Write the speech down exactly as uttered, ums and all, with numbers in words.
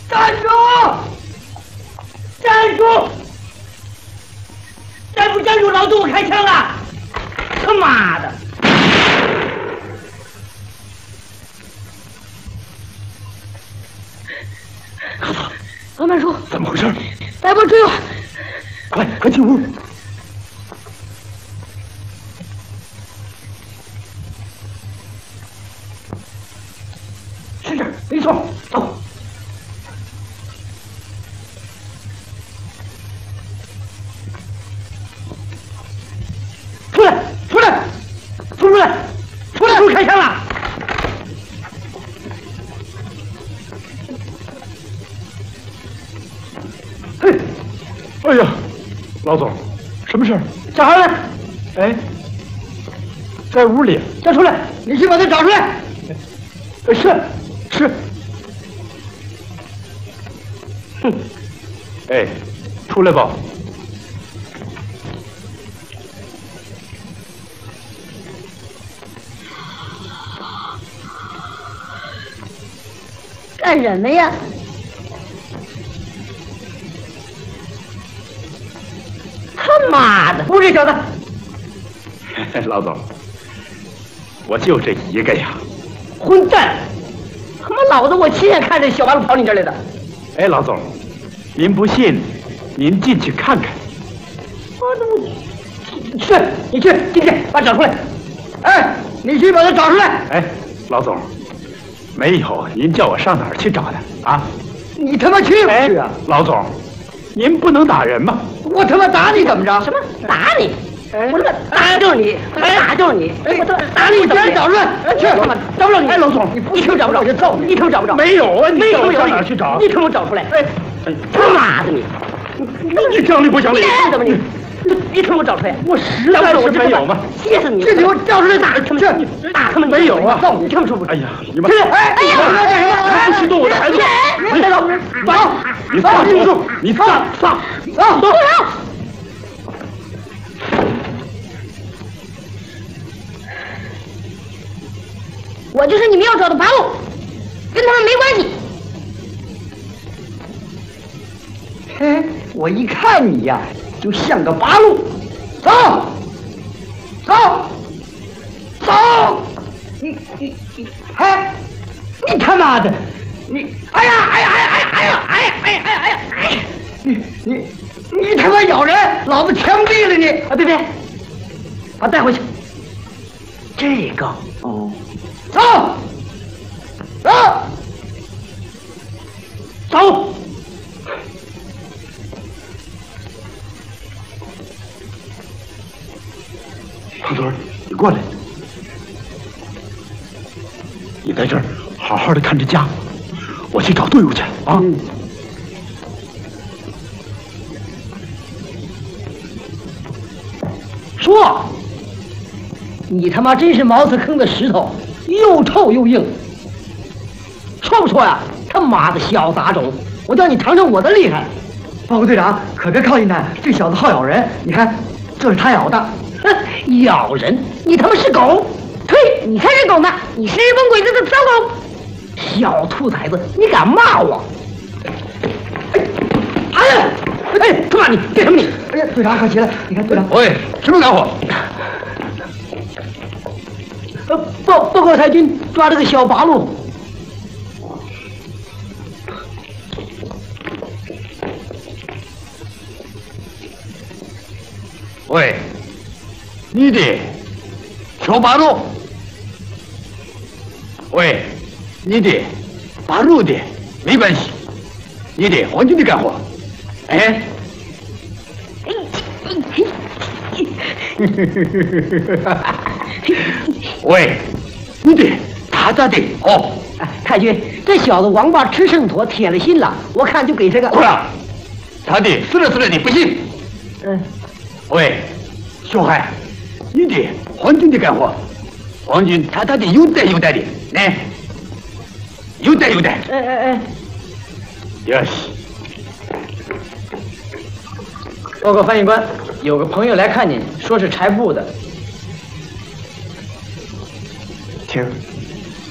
站住！站住！站住！站住！老杜，我开枪了！他妈的！老曼叔， 怎么回事？ 来吧，追我！ 快快进屋！是这儿，没错，走。出来，出来，出来，出来！不开枪了！嘿，哎呀，老总，什么事儿？ 小孩呢？ 哎，在屋里。 叫出来！你去把他找出来。 呃，是是。哼，哎，出来吧。 干什么呀？他妈的！不是这小子。 老总，我就这一个呀。 混蛋！他妈老子我亲眼看着小八路跑你这儿来的。 哎，老总，您不信，您进去看看。 我怎么？去，你去进去把他找出来。哎，你去把他找出来。 哎，老总，没有，您叫我上哪儿去找他啊？ 你他妈去不去啊？ 老总，您不能打人吗？ 我他妈打你怎么着？什么打你？我他妈打就是你，打就是你！我他妈打你！你赶紧找出来！去，找不着你！哎，老总，你一听找不着我就揍你！一听找不着？ 没有啊！ 没有上哪儿去找？ 你给我找出来！哎，他妈的你！ 你讲理不讲理？ 怎么你？你给我找出来！ 我实在是没有吗？ 气死你！这给我找出来打他们！去打他们！ 没有啊！ 揍你！他们说不？ 哎呀，你们！ 哎哎呀！ 不许动我的孩子！ 别走！走！ 你放手！你放放走！走！我就是你们要找的八路，跟他们没关系。嘿，我一看你呀，就像个八路。走，走，走！你你你，哎，你他妈的，你！哎呀哎呀哎呀哎呀哎呀哎呀哎呀哎呀哎呀！你你你他妈咬人，老子枪毙了你！啊，别别，把他带回去。这个哦。走，走，走！ 胖墩儿，你过来，你在这儿好好的看着家，我去找队伍去啊！ 嗯、说，你他妈真是茅厕坑的石头！又臭又硬，说不说呀？他妈的小杂种！我叫你尝尝我的厉害！报告队长，可别靠近他，这小子好咬人。你看，这是他咬的。哼，咬人？你他妈是狗！呸！你才是狗呢！你是日本鬼子的小狗！小兔崽子，你敢骂我？哎，哎呀！哎，他妈你干什么你？哎呀，队长快起来！你看队长， 喂，什么家伙？ 呃，报报告太君，抓了个小八路。 喂，你的小八路。喂，你的八路的没关系，你的皇军的干活。哎。喂，你的他咋的？哦， 哎，太君，这小子王八吃剩坨，铁了心了，我看就给这个。 过来，他的死了死了的不行。 嗯。 喂，小孩，你的皇军的干活，皇军他他的有带有带的，来，有带有带。 哎哎哎。 哟西。 报告翻译官，有个朋友来看您，说是柴布的。 请。